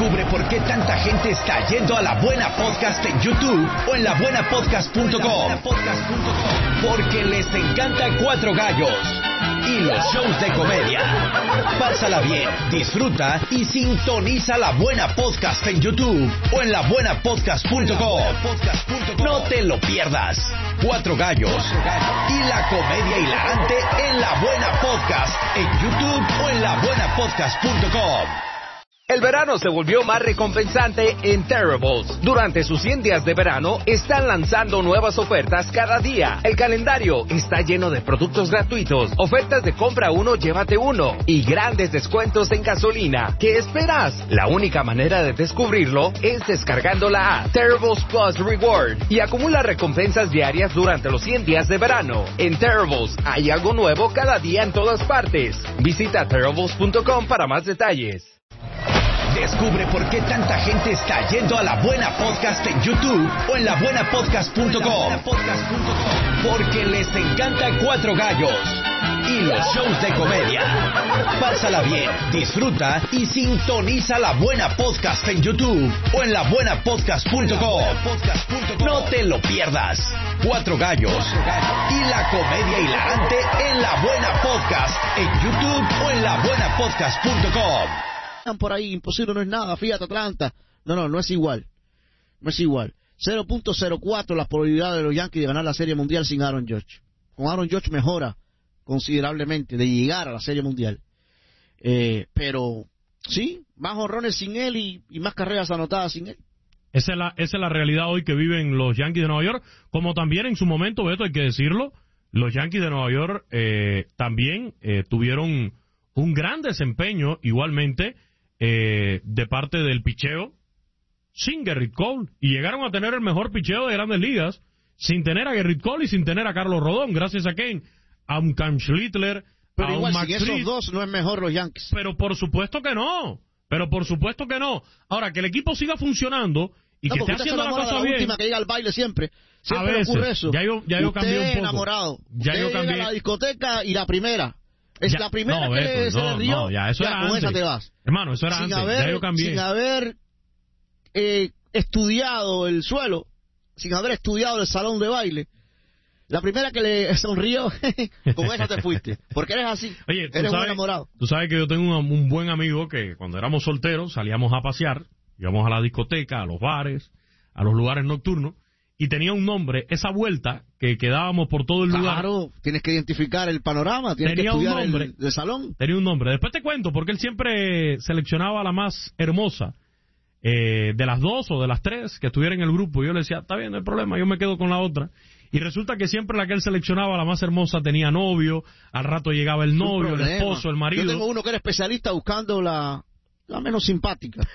Descubre por qué tanta gente está yendo a La Buena Podcast en YouTube o en labuenapodcast.com. Porque les encanta Cuatro Gallos y los shows de comedia. Pásala bien, disfruta y sintoniza La Buena Podcast en YouTube o en labuenapodcast.com. No te lo pierdas. Cuatro Gallos y la comedia hilarante en La Buena Podcast en YouTube o en labuenapodcast.com. El verano se volvió más recompensante en Terribles. Durante sus 100 días de verano, están lanzando nuevas ofertas cada día. El calendario está lleno de productos gratuitos, ofertas de compra uno, llévate uno, y grandes descuentos en gasolina. ¿Qué esperas? La única manera de descubrirlo es descargando la app Terribles Plus Reward y acumula recompensas diarias durante los 100 días de verano. En Terribles hay algo nuevo cada día en todas partes. Visita terribles.com para más detalles. Descubre por qué tanta gente está yendo a La Buena Podcast en YouTube o en labuenapodcast.com. Porque les encanta Cuatro Gallos y los shows de comedia. Pásala bien, disfruta y sintoniza La Buena Podcast en YouTube o en labuenapodcast.com. No te lo pierdas. Cuatro Gallos y la comedia hilarante en La Buena Podcast en YouTube o en labuenapodcast.com. Por ahí, imposible no es nada, fíjate Atlanta. No es igual. No es igual. 0.04 la probabilidad de los Yankees de ganar la Serie Mundial sin Aaron Judge. Con Aaron Judge mejora considerablemente de llegar a la Serie Mundial. Pero sí, más honrones sin él y más carreras anotadas sin él. Esa es la realidad hoy que viven los Yankees de Nueva York, como también en su momento, Beto, hay que decirlo, los Yankees de Nueva York también tuvieron un gran desempeño igualmente de parte del picheo sin Gerrit Cole, y llegaron a tener el mejor picheo de Grandes Ligas sin tener a Gerrit Cole y sin tener a Carlos Rodón, gracias a quién, a un Cam Schlittler, pero a igual un Max sin esos Fried. dos no es mejor los Yankees. Pero por supuesto que no. Ahora, que el equipo siga funcionando y que esté haciendo la cosa bien. Última que llega al baile siempre A veces, ocurre eso. ya yo cambié un poco. Enamorado. Ya yo cambié. Llega a la discoteca y la primera. Es Ya, la primera no, que Beto, se le dio. no, ya, eso era con antes. esa te vas. Hermano, eso era Sin antes. haber, Ya yo cambié. sin haber estudiado el suelo, sin haber estudiado el salón de baile, la primera que le sonrió, con esa te fuiste. Porque eres así. Oye, eres un enamorado. Tú sabes que yo tengo un buen amigo que cuando éramos solteros salíamos a pasear, íbamos a la discoteca, a los bares, a los lugares nocturnos, y tenía un nombre, esa vuelta que quedábamos por todo el lugar. Claro, tienes que identificar el panorama, tienes que estudiar el salón. Tenía un nombre. Después te cuento, porque él siempre seleccionaba a la más hermosa de las dos o de las tres que estuviera en el grupo. Y yo le decía, está bien, no hay problema, yo me quedo con la otra. Y resulta que siempre la que él seleccionaba, la más hermosa, tenía novio, al rato llegaba el novio, el esposo, el marido. Yo tengo uno que era especialista buscando la menos simpática.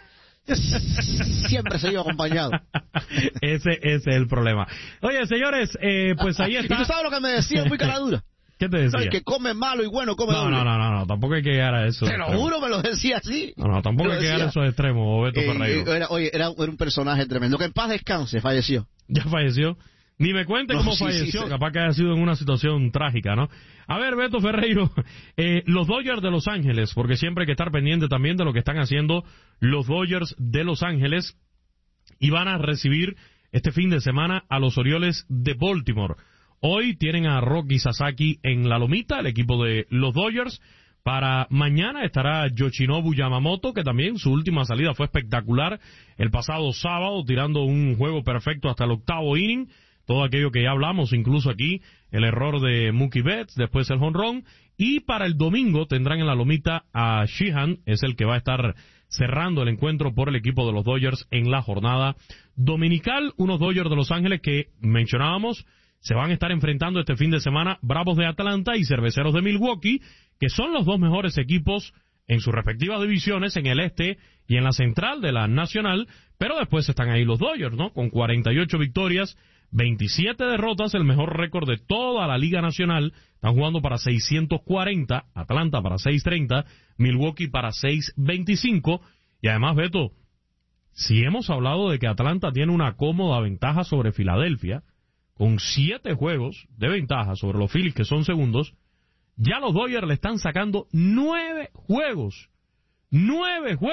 Siempre se iba acompañado. Ese es el problema. Oye, señores, pues ahí está. ¿Y tú sabes lo que me decía muy cara dura? ¿Qué te decía? El que come malo y bueno come doble. No, tampoco hay que llegar a eso. Te lo juro, me lo decía así. No, tampoco hay que llegar a esos extremos, Beto Ferreiro. Era un personaje tremendo. Que en paz descanse, falleció. Ya falleció. Ni me cuente cómo falleció, capaz que haya sido en una situación trágica, ¿no? A ver, Beto Ferreiro, los Dodgers de Los Ángeles, porque siempre hay que estar pendiente también de lo que están haciendo los Dodgers de Los Ángeles, y van a recibir este fin de semana a los Orioles de Baltimore. Hoy tienen a Rocky Sasaki en la lomita, el equipo de los Dodgers. Para mañana estará Yoshinobu Yamamoto, que también su última salida fue espectacular el pasado sábado, tirando un juego perfecto hasta el octavo inning. Todo aquello que ya hablamos, incluso aquí, el error de Mookie Betts, después el jonrón. Y para el domingo tendrán en la lomita a Sheehan, es el que va a estar cerrando el encuentro por el equipo de los Dodgers en la jornada dominical. Unos Dodgers de Los Ángeles que mencionábamos se van a estar enfrentando este fin de semana Bravos de Atlanta y Cerveceros de Milwaukee, que son los dos mejores equipos en sus respectivas divisiones, en el este y en la central de la Nacional, pero después están ahí los Dodgers, ¿no? Con 48 victorias, 27 derrotas, el mejor récord de toda la Liga Nacional. Están jugando para 640, Atlanta para 630, Milwaukee para 625. Y además, Beto, si hemos hablado de que Atlanta tiene una cómoda ventaja sobre Filadelfia, con 7 juegos de ventaja sobre los Phillies, que son segundos, ya los Dodgers le están sacando 9 juegos. 9 juegos.